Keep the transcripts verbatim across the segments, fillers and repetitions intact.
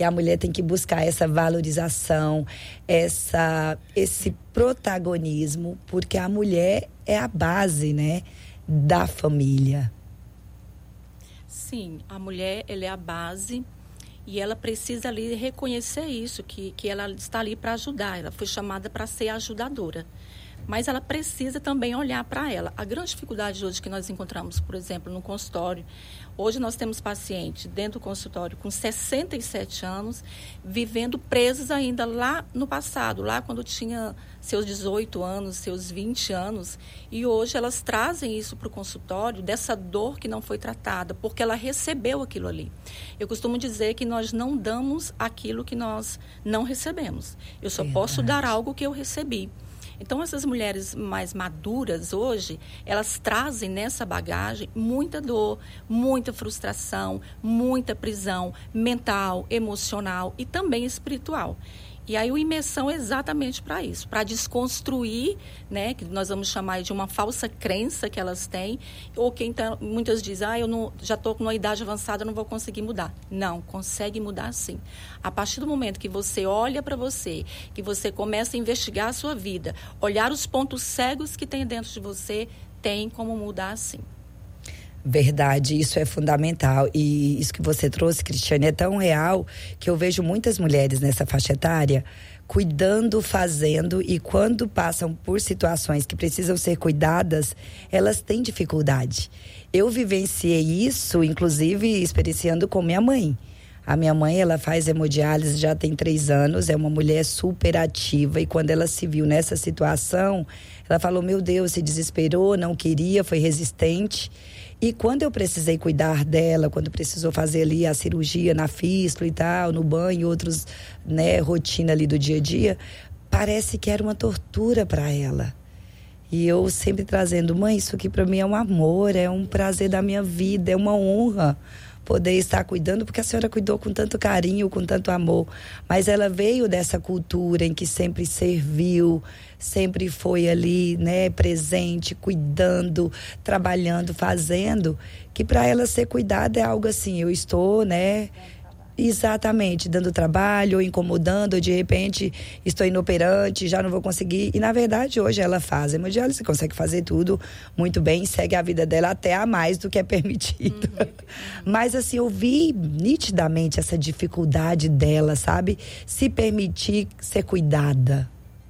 E a mulher tem que buscar essa valorização, essa, esse protagonismo, porque a mulher é a base, né, da família. Sim, a mulher, ela é a base e ela precisa ali reconhecer isso, que, que ela está ali para ajudar, ela foi chamada para ser ajudadora. Mas ela precisa também olhar para ela. A grande dificuldade hoje que nós encontramos, por exemplo, no consultório, hoje nós temos pacientes dentro do consultório com sessenta e sete anos, vivendo presos ainda lá no passado, lá quando tinha seus dezoito anos, seus vinte anos, e hoje elas trazem isso para o consultório, dessa dor que não foi tratada, porque ela recebeu aquilo ali. Eu costumo dizer que nós não damos aquilo que nós não recebemos. Eu só Verdade. Posso dar algo que eu recebi. Então, essas mulheres mais maduras hoje, elas trazem nessa bagagem muita dor, muita frustração, muita prisão mental, emocional e também espiritual. E aí o imersão é exatamente para isso, para desconstruir, né, que nós vamos chamar de uma falsa crença que elas têm, ou quem tá, muitas dizem, ah, eu não, já estou com uma idade avançada, não vou conseguir mudar. Não, consegue mudar sim. A partir do momento que você olha para você, que você começa a investigar a sua vida, olhar os pontos cegos que tem dentro de você, tem como mudar sim. Verdade, isso é fundamental. E isso que você trouxe, Cristiane, é tão real que eu vejo muitas mulheres nessa faixa etária cuidando, fazendo, e quando passam por situações que precisam ser cuidadas, elas têm dificuldade. Eu vivenciei isso, inclusive, experienciando com minha mãe. A minha mãe, ela faz hemodiálise já tem três anos, é uma mulher super ativa, e quando ela se viu nessa situação, ela falou, meu Deus, se desesperou, não queria, foi resistente. E quando eu precisei cuidar dela, quando precisou fazer ali a cirurgia na fístula e tal, no banho, outros, né, rotina ali do dia a dia, parece que era uma tortura para ela. E eu sempre trazendo, mãe, isso aqui para mim é um amor, é um prazer da minha vida, é uma honra poder estar cuidando, porque a senhora cuidou com tanto carinho, com tanto amor. Mas ela veio dessa cultura em que sempre serviu, sempre foi ali, né, presente, cuidando, trabalhando, fazendo, que para ela ser cuidada é algo assim, eu estou, né, exatamente, dando trabalho, ou incomodando, ou de repente estou inoperante, já não vou conseguir. E na verdade hoje ela faz hemodiálise, consegue fazer tudo muito bem, segue a vida dela até a mais do que é permitido. Uhum. Mas assim, eu vi nitidamente essa dificuldade dela, sabe? Se permitir ser cuidada.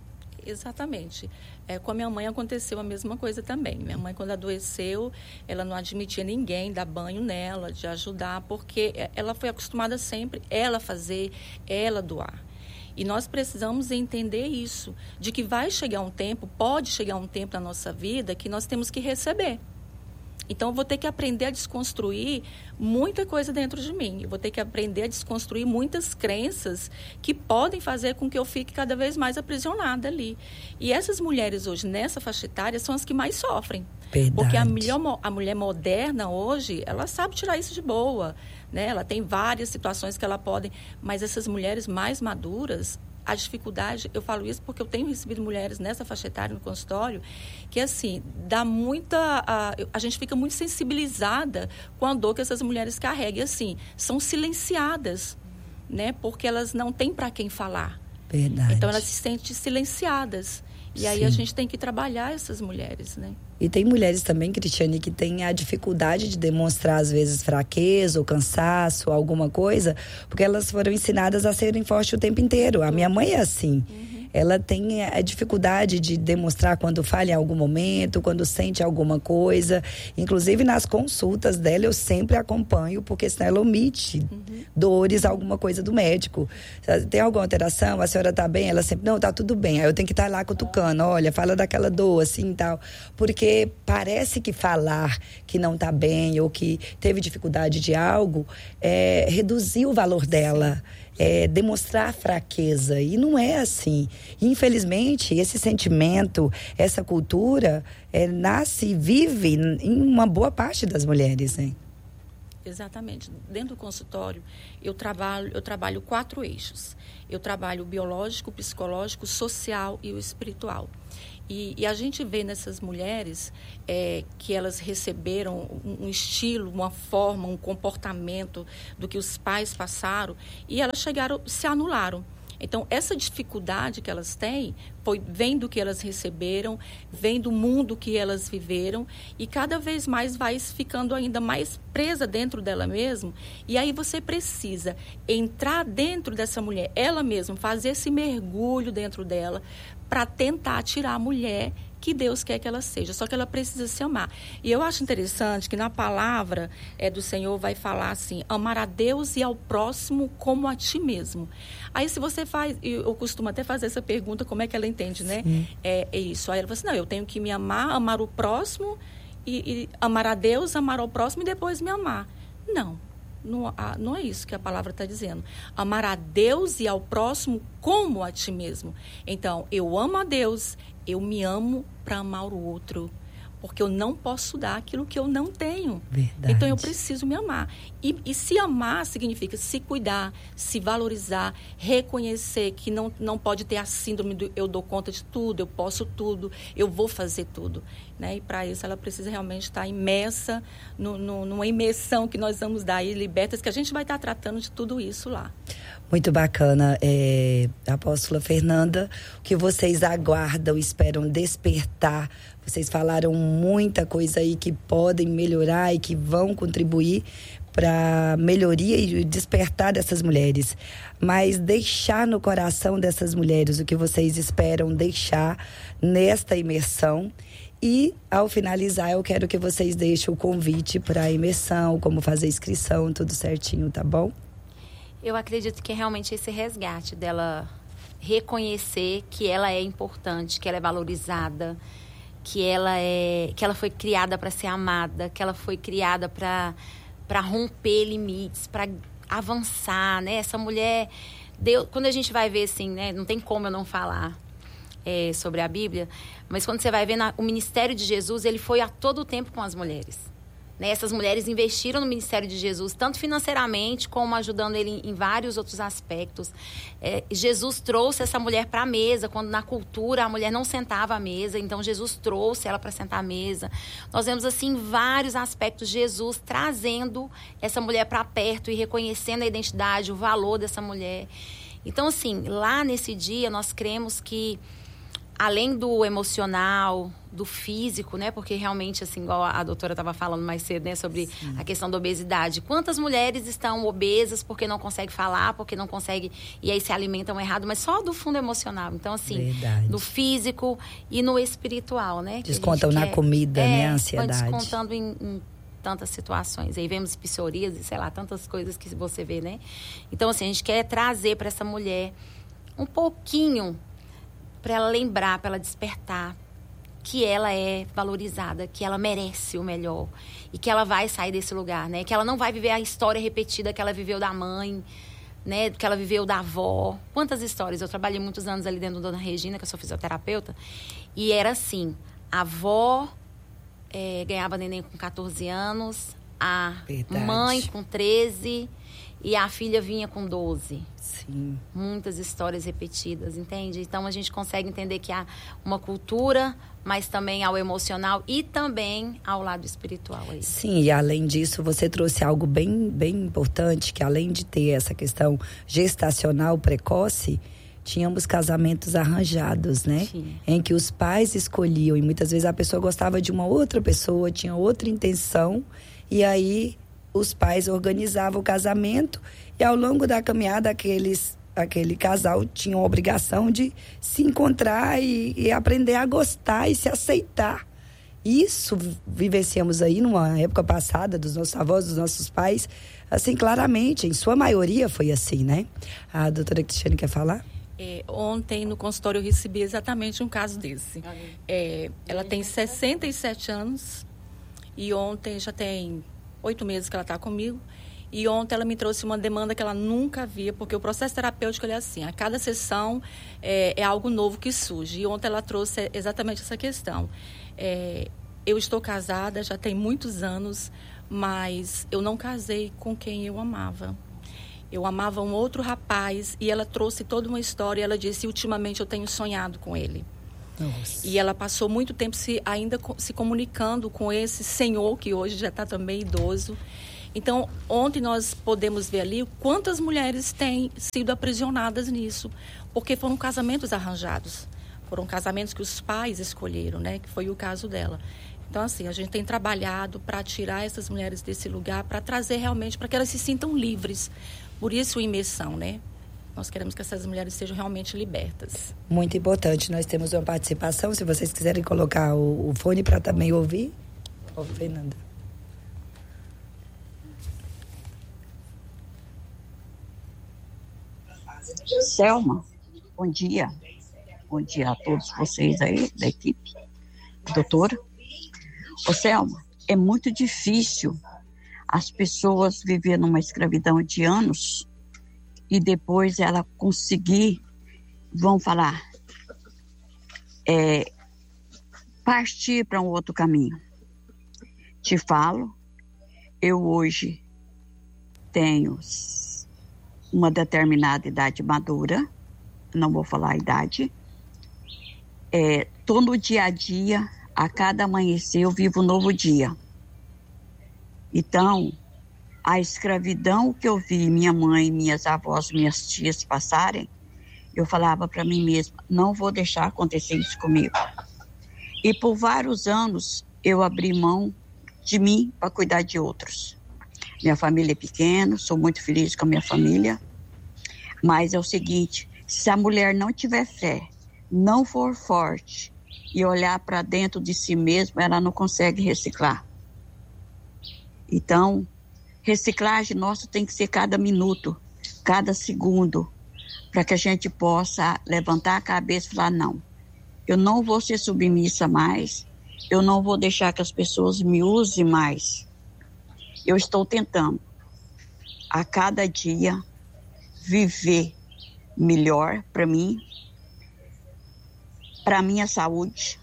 Exatamente. É, com a minha mãe aconteceu a mesma coisa também. Minha mãe, quando adoeceu, ela não admitia ninguém dar banho nela, de ajudar, porque ela foi acostumada sempre, ela fazer, ela doar. E nós precisamos entender isso, de que vai chegar um tempo, pode chegar um tempo na nossa vida que nós temos que receber. Então, eu vou ter que aprender a desconstruir muita coisa dentro de mim. Eu vou ter que aprender a desconstruir muitas crenças que podem fazer com que eu fique cada vez mais aprisionada ali. E essas mulheres hoje, nessa faixa etária, são as que mais sofrem. Verdade. Porque a mulher, a mulher moderna hoje, ela sabe tirar isso de boa, né? Ela tem várias situações que ela pode... Mas essas mulheres mais maduras... A dificuldade, eu falo isso porque eu tenho recebido mulheres nessa faixa etária no consultório, que assim, dá muita, a, a gente fica muito sensibilizada com a dor que essas mulheres carregam, e assim, são silenciadas, né, porque elas não têm para quem falar. Verdade. Então elas se sentem silenciadas. E Sim. aí a gente tem que trabalhar essas mulheres, né? E tem mulheres também, Cristiane, que têm a dificuldade de demonstrar, às vezes, fraqueza ou cansaço, alguma coisa, porque elas foram ensinadas a serem fortes o tempo inteiro. A minha mãe é assim. Uhum. Ela tem a dificuldade de demonstrar quando falha em algum momento, quando sente alguma coisa. Inclusive, nas consultas dela, eu sempre acompanho, porque senão ela omite uhum. dores, alguma coisa do médico. Tem alguma alteração? A senhora tá bem? Ela sempre, não, tá tudo bem. Aí eu tenho que estar lá cutucando, olha, fala daquela dor, assim e tal. Porque parece que falar que não tá bem ou que teve dificuldade de algo, é, reduzir o valor dela. É, demonstrar fraqueza, e não é assim. Infelizmente, esse sentimento, essa cultura, é, nasce e vive em uma boa parte das mulheres, né? Exatamente. Dentro do consultório, eu trabalho, eu trabalho quatro eixos. Eu trabalho o biológico, o psicológico, o social e o espiritual. E, e a gente vê nessas mulheres é, que elas receberam um, um estilo, uma forma, um comportamento do que os pais passaram e elas chegaram, se anularam. Então, essa dificuldade que elas têm foi, vem do que elas receberam, vem do mundo que elas viveram e cada vez mais vai ficando ainda mais presa dentro dela mesma. E aí você precisa entrar dentro dessa mulher, ela mesma, fazer esse mergulho dentro dela para tentar tirar a mulher que Deus quer que ela seja, só que ela precisa se amar. E eu acho interessante que na palavra é, do Senhor vai falar assim, amar a Deus e ao próximo como a ti mesmo. Aí se você faz, eu costumo até fazer essa pergunta, como é que ela entende, né? É, é isso. Aí ela fala assim, não, eu tenho que me amar, amar o próximo, e, e amar a Deus, amar ao próximo e depois me amar. Não. Não, não é isso que a palavra está dizendo. Amar a Deus e ao próximo como a ti mesmo. Então, eu amo a Deus, eu me amo para amar o outro. Porque eu não posso dar aquilo que eu não tenho. Verdade. Então, eu preciso me amar. E, e se amar significa se cuidar, se valorizar, reconhecer que não, não pode ter a síndrome do eu dou conta de tudo, eu posso tudo, eu vou fazer tudo. Né? E para isso, ela precisa realmente estar imersa no, no, numa imersão que nós vamos dar aí, libertas, que a gente vai estar tratando de tudo isso lá. Muito bacana, é, apóstola Fernanda, o que vocês aguardam, esperam despertar. Vocês falaram muita coisa aí que podem melhorar e que vão contribuir para a melhoria e despertar dessas mulheres. Mas deixar no coração dessas mulheres o que vocês esperam deixar nesta imersão. E, ao finalizar, eu quero que vocês deixem o convite para a imersão, como fazer a inscrição, tudo certinho, tá bom? Eu acredito que é realmente esse resgate dela reconhecer que ela é importante, que ela é valorizada, que ela é, que ela foi criada para ser amada, que ela foi criada para para romper limites, para avançar, né? Essa mulher, Deus, quando a gente vai ver assim, né? Não tem como eu não falar é, sobre a Bíblia, mas quando você vai ver na, o ministério de Jesus, ele foi a todo tempo com as mulheres. Né? Essas mulheres investiram no ministério de Jesus, tanto financeiramente, como ajudando ele em, em vários outros aspectos. É, Jesus trouxe essa mulher para a mesa, quando na cultura a mulher não sentava à mesa, então Jesus trouxe ela para sentar à mesa. Nós vemos assim vários aspectos, Jesus trazendo essa mulher para perto e reconhecendo a identidade, o valor dessa mulher. Então assim, lá nesse dia nós cremos que além do emocional, do físico, né? Porque realmente, assim, igual a doutora estava falando mais cedo, né? Sobre Sim. a questão da obesidade. Quantas mulheres estão obesas porque não conseguem falar, porque não conseguem... E aí se alimentam errado, mas só do fundo emocional. Então, assim, Verdade. no físico e no espiritual, né? Descontam na quer, comida, é, né? A ansiedade. Descontando em, em tantas situações. Aí vemos psoríase, sei lá, tantas coisas que você vê, né? Então, assim, a gente quer trazer para essa mulher um pouquinho... para ela lembrar, para ela despertar que ela é valorizada, que ela merece o melhor e que ela vai sair desse lugar, né? Que ela não vai viver a história repetida que ela viveu da mãe, né? Que ela viveu da avó. Quantas histórias? Eu trabalhei muitos anos ali dentro da Dona Regina, que eu sou fisioterapeuta, e era assim, a avó é, ganhava neném com catorze anos, a Verdade. mãe com treze e a filha vinha com doze. Sim. Muitas histórias repetidas, entende? Então, a gente consegue entender que há uma cultura, mas também ao emocional e também ao lado espiritual. Aí. Sim, e além disso, você trouxe algo bem, bem importante, que além de ter essa questão gestacional precoce, tínhamos casamentos arranjados, né? Sim. Em que os pais escolhiam, e muitas vezes a pessoa gostava de uma outra pessoa, tinha outra intenção, e aí... os pais organizavam o casamento e ao longo da caminhada aqueles, aquele casal tinha a obrigação de se encontrar e, e aprender a gostar e se aceitar. Isso vivenciamos aí numa época passada dos nossos avós, dos nossos pais, assim, claramente, em sua maioria foi assim, né? A doutora Cristiane quer falar? É, ontem no consultório eu recebi exatamente um caso desse. É, ela tem sessenta e sete anos e ontem já tem... oito meses que ela está comigo, e ontem ela me trouxe uma demanda que ela nunca via, porque o processo terapêutico ele é assim, a cada sessão é, é algo novo que surge, e ontem ela trouxe exatamente essa questão. É, eu estou casada, já tem muitos anos, mas eu não casei com quem eu amava. Eu amava um outro rapaz e ela trouxe toda uma história. Ela disse, ultimamente eu tenho sonhado com ele. Nossa. E ela passou muito tempo se, ainda se comunicando com esse senhor, que hoje já está também idoso. Então, ontem nós podemos ver ali quantas mulheres têm sido aprisionadas nisso, porque foram casamentos arranjados. Foram casamentos que os pais escolheram, né? Que foi o caso dela. Então, assim, a gente tem trabalhado para tirar essas mulheres desse lugar, para trazer realmente, para que elas se sintam livres. Por isso, imersão, né? Nós queremos que essas mulheres sejam realmente libertas. Muito importante. Nós temos uma participação, se vocês quiserem colocar o, o fone para também ouvir. Ô, Fernanda. Selma, bom dia. Bom dia a todos vocês aí da equipe. Doutora. Ô, Selma, é muito difícil as pessoas viver numa escravidão de anos e depois ela conseguir, vão falar, é, partir para um outro caminho. Te falo, eu hoje tenho uma determinada idade madura, não vou falar a idade, estou é, no dia a dia, a cada amanhecer eu vivo um novo dia. Então, a escravidão que eu vi minha mãe, minhas avós, minhas tias passarem, eu falava para mim mesma, não vou deixar acontecer isso comigo. E por vários anos eu abri mão de mim para cuidar de outros. Minha família é pequena, sou muito feliz com a minha família, mas é o seguinte, se a mulher não tiver fé, não for forte e olhar para dentro de si mesma, ela não consegue reciclar. Então, reciclagem nossa tem que ser cada minuto, cada segundo, para que a gente possa levantar a cabeça e falar, não, eu não vou ser submissa mais, eu não vou deixar que as pessoas me usem mais. Eu estou tentando, a cada dia, viver melhor para mim, para a minha saúde.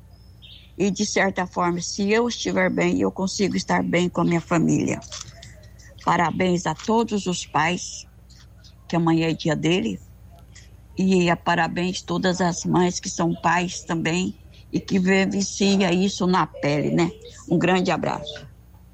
E, de certa forma, se eu estiver bem, eu consigo estar bem com a minha família. Parabéns a todos os pais, que amanhã é dia dele. E a parabéns a todas as mães que são pais também e que vivenciam isso na pele, né? Um grande abraço.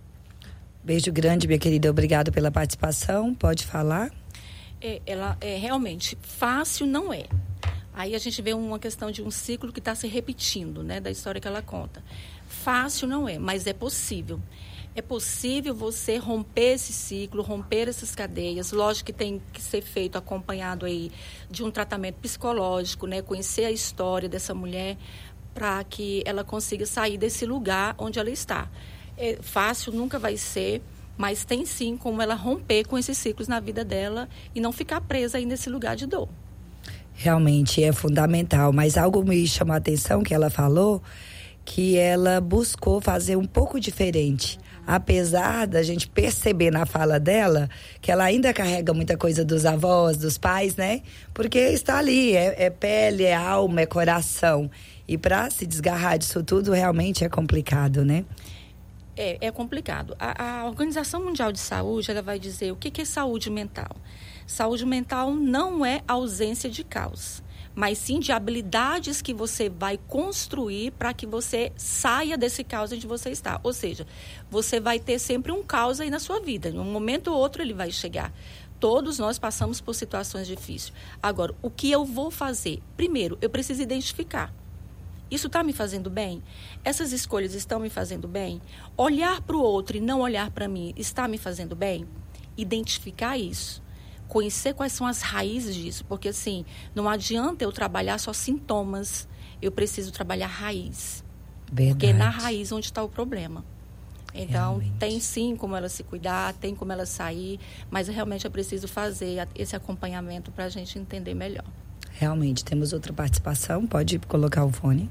Beijo grande, minha querida. Obrigada pela participação. Pode falar? É, ela é realmente fácil, não é. Aí a gente vê uma questão de um ciclo que está se repetindo, né, da história que ela conta. Fácil não é, mas é possível. É possível você romper esse ciclo, romper essas cadeias. Lógico que tem que ser feito acompanhado aí de um tratamento psicológico, né, conhecer a história dessa mulher para que ela consiga sair desse lugar onde ela está. É, fácil nunca vai ser, mas tem sim como ela romper com esses ciclos na vida dela e não ficar presa aí nesse lugar de dor. Realmente é fundamental, mas algo me chamou a atenção que ela falou, que ela buscou fazer um pouco diferente. Apesar da gente perceber na fala dela que ela ainda carrega muita coisa dos avós, dos pais, né? Porque está ali, é, é pele, é alma, é coração. E para se desgarrar disso tudo realmente é complicado, né? É, é complicado. A, a Organização Mundial de Saúde, ela vai dizer o que, que é saúde mental. Saúde mental não é ausência de caos, mas sim de habilidades que você vai construir para que você saia desse caos onde você está. Ou seja, você vai ter sempre um caos aí na sua vida. Em um momento ou outro ele vai chegar. Todos nós passamos por situações difíceis. Agora, o que eu vou fazer? Primeiro, eu preciso identificar. Isso está me fazendo bem? Essas escolhas estão me fazendo bem? Olhar para o outro e não olhar para mim está me fazendo bem? Identificar isso. Conhecer quais são as raízes disso. Porque, assim, não adianta eu trabalhar só sintomas. Eu preciso trabalhar raiz. Verdade. Porque é na raiz onde está o problema. Então, realmente. Tem sim como ela se cuidar, tem como ela sair. Mas realmente é preciso fazer esse acompanhamento para a gente entender melhor. Realmente. Temos outra participação. Pode colocar o fone.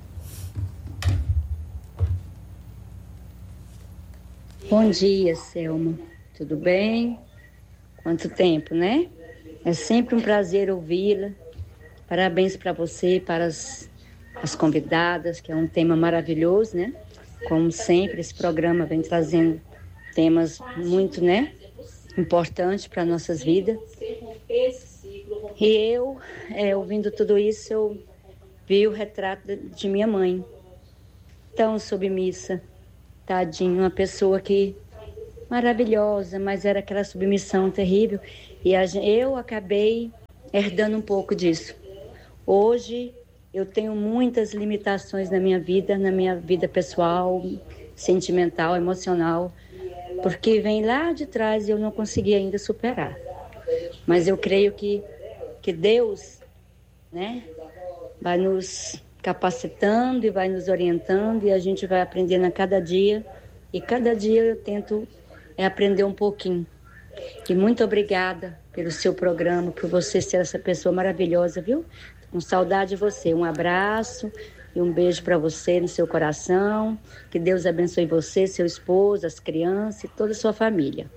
Bom dia, Selma. Tudo bem? Quanto tempo, né? É sempre um prazer ouvi-la. Parabéns para você, para as, as convidadas, que é um tema maravilhoso, né? Como sempre, esse programa vem trazendo temas muito, né, importantes para nossas vidas. E eu, é, ouvindo tudo isso, eu vi o retrato de minha mãe, tão submissa, tadinha, uma pessoa que maravilhosa, mas era aquela submissão terrível. E a, eu acabei herdando um pouco disso. Hoje eu tenho muitas limitações na minha vida, na minha vida pessoal, sentimental, emocional, porque vem lá de trás e eu não consegui ainda superar. Mas eu creio que, que Deus, né, vai nos capacitando e vai nos orientando e a gente vai aprendendo a cada dia. E cada dia eu tento é, aprender um pouquinho. E muito obrigada pelo seu programa, por você ser essa pessoa maravilhosa, viu? Com saudade de você. Um abraço e um beijo para você no seu coração. Que Deus abençoe você, seu esposo, as crianças e toda a sua família.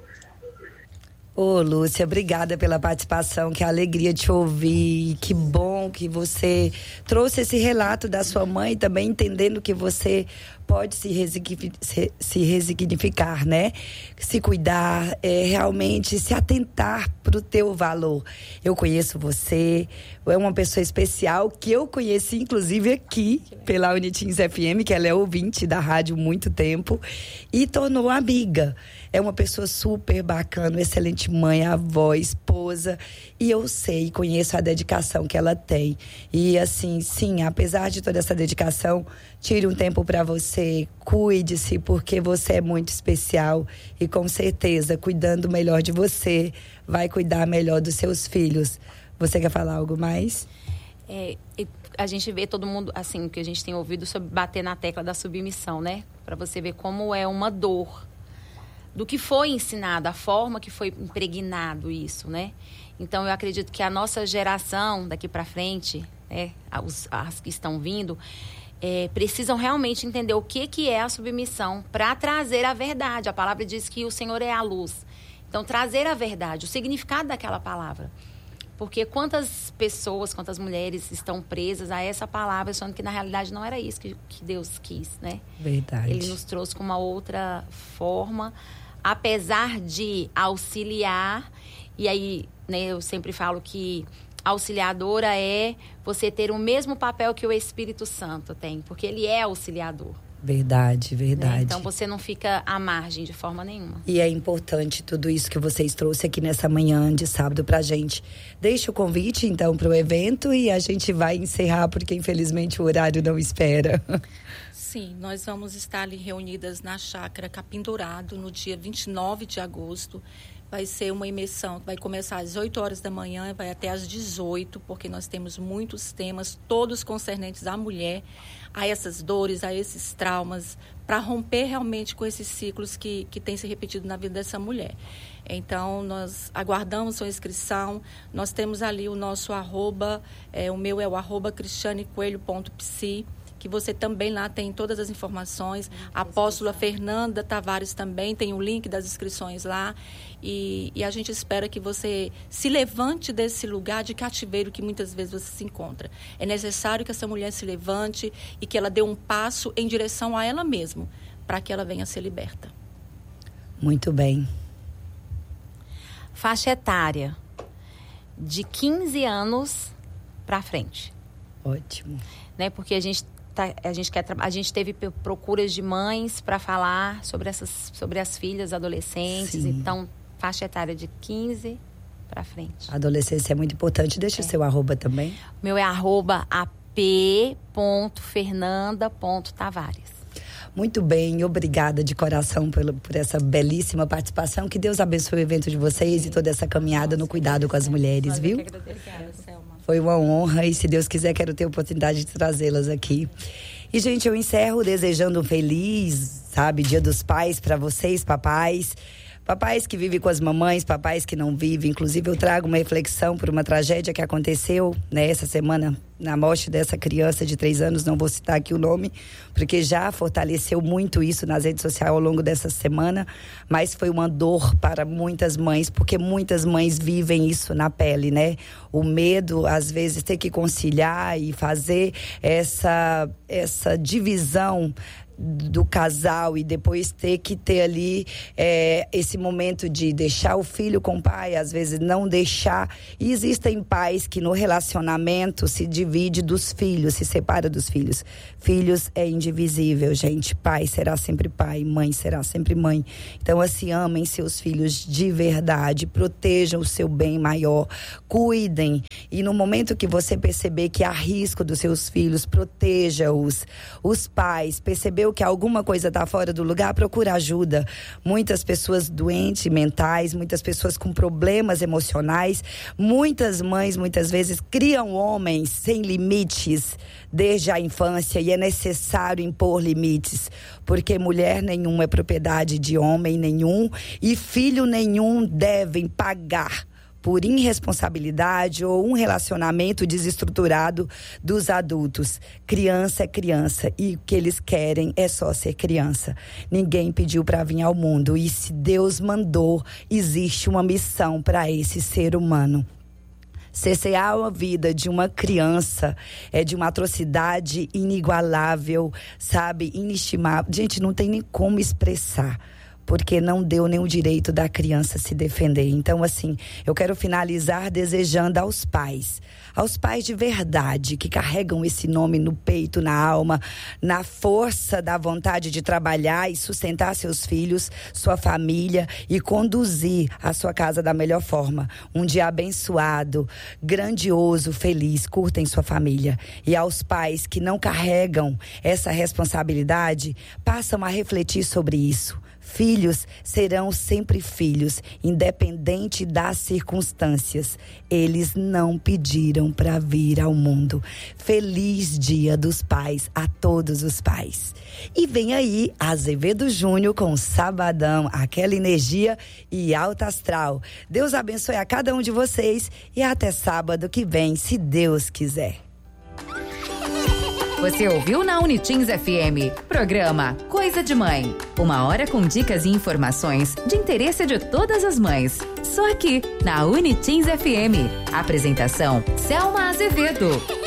Ô, Lúcia, obrigada pela participação, que alegria te ouvir, que bom que você trouxe esse relato da sua mãe, também entendendo que você pode se, resignificar, se resignificar, né? Se cuidar, é, realmente se atentar para o teu valor. Eu conheço você, é uma pessoa especial que eu conheci, inclusive, aqui pela Unitins F M, que ela é ouvinte da rádio há muito tempo, e tornou amiga. É uma pessoa super bacana, excelente mãe, avó, esposa. E eu sei, conheço a dedicação que ela tem. E assim, sim, apesar de toda essa dedicação, tire um tempo para você, cuide-se, porque você é muito especial. E com certeza, cuidando melhor de você, vai cuidar melhor dos seus filhos. Você quer falar algo mais? É, a gente vê todo mundo, assim, que a gente tem ouvido sobre bater na tecla da submissão, né? Para você ver como é uma dor do que foi ensinado, a forma que foi impregnado isso, né? Então, eu acredito que a nossa geração daqui para frente, né, as, as que estão vindo, é, precisam realmente entender o que, que é a submissão para trazer a verdade. A palavra diz que o Senhor é a luz. Então, trazer a verdade, o significado daquela palavra. Porque quantas pessoas, quantas mulheres estão presas a essa palavra, achando que na realidade não era isso que, que Deus quis, né? Verdade. Ele nos trouxe com uma outra forma, apesar de auxiliar. E aí, né, eu sempre falo que auxiliadora é você ter o mesmo papel que o Espírito Santo tem, porque ele é auxiliador. Verdade, verdade. Né? Então você não fica à margem de forma nenhuma. E é importante tudo isso que vocês trouxeram aqui nessa manhã de sábado pra gente. Deixa o convite então pro evento e a gente vai encerrar, porque infelizmente o horário não espera. Sim, nós vamos estar ali reunidas na Chácara Capim Dourado no dia vinte e nove de agosto. Vai ser uma imersão que vai começar às oito horas da manhã e vai até às dezoito, porque nós temos muitos temas, todos concernentes à mulher, a essas dores, a esses traumas, para romper realmente com esses ciclos que, que têm se repetido na vida dessa mulher. Então, nós aguardamos sua inscrição. Nós temos ali o nosso arroba, é, o meu é o arroba cristianecoelho ponto psi, que você também lá tem todas as informações. A apóstola Fernanda Tavares também tem o link das inscrições lá. E, e a gente espera que você se levante desse lugar de cativeiro que muitas vezes você se encontra. É necessário que essa mulher se levante e que ela dê um passo em direção a ela mesma, para que ela venha a ser liberta. Muito bem. Faixa etária de quinze anos para frente. Ótimo. Né? Porque a gente Tá, a, gente quer, a gente teve procuras de mães para falar sobre, essas, sobre as filhas adolescentes. Sim. Então, faixa etária de quinze para frente. A adolescência é muito importante. Deixa o é. seu arroba também. Meu é arroba ap ponto fernanda ponto tavares. Muito bem, obrigada de coração por, por essa belíssima participação. Que Deus abençoe o evento de vocês e toda essa caminhada no cuidado com as mulheres, viu? Foi uma honra e, se Deus quiser, quero ter a oportunidade de trazê-las aqui. E, gente, eu encerro desejando um feliz, sabe, Dia dos Pais para vocês, papais. Papais que vivem com as mamães, papais que não vivem. Inclusive, eu trago uma reflexão por uma tragédia que aconteceu, né, essa semana, na morte dessa criança de três anos. Não vou citar aqui o nome, porque já fortaleceu muito isso nas redes sociais ao longo dessa semana. Mas foi uma dor para muitas mães, porque muitas mães vivem isso na pele, né? O medo, às vezes, ter que conciliar e fazer essa, essa divisão do casal e depois ter que ter ali é, esse momento de deixar o filho com o pai, às vezes não deixar. E existem pais que no relacionamento se divide dos filhos, se separa dos filhos. Filhos é indivisível, gente. Pai será sempre pai, mãe será sempre mãe. Então, assim, amem seus filhos de verdade, protejam o seu bem maior, cuidem. E no momento que você perceber que há risco dos seus filhos, proteja-os. Os pais, perceber que alguma coisa está fora do lugar, procura ajuda. Muitas pessoas doentes mentais, muitas pessoas com problemas emocionais, muitas mães muitas vezes criam homens sem limites desde a infância, e é necessário impor limites, porque mulher nenhuma é propriedade de homem nenhum e filho nenhum devem pagar por irresponsabilidade ou um relacionamento desestruturado dos adultos. Criança é criança e o que eles querem é só ser criança. Ninguém pediu para vir ao mundo e se Deus mandou, existe uma missão para esse ser humano. Cessear a vida de uma criança é de uma atrocidade inigualável, sabe, inestimável. Gente, não tem nem como expressar, porque não deu nenhum direito da criança se defender. Então, assim, eu quero finalizar desejando aos pais, aos pais de verdade, que carregam esse nome no peito, na alma, na força da vontade de trabalhar e sustentar seus filhos, sua família e conduzir a sua casa da melhor forma. Um dia abençoado, grandioso, feliz, curtem sua família. E aos pais que não carregam essa responsabilidade, passam a refletir sobre isso. Filhos serão sempre filhos, independente das circunstâncias. Eles não pediram para vir ao mundo. Feliz Dia dos Pais a todos os pais. E vem aí Azevedo Júnior com Sabadão, aquela energia e alta astral. Deus abençoe a cada um de vocês e até sábado que vem, se Deus quiser. Você ouviu na Unitins F M, programa Coisa de Mãe. Uma hora com dicas e informações de interesse de todas as mães. Só aqui, na Unitins F M. Apresentação, Selma Azevedo.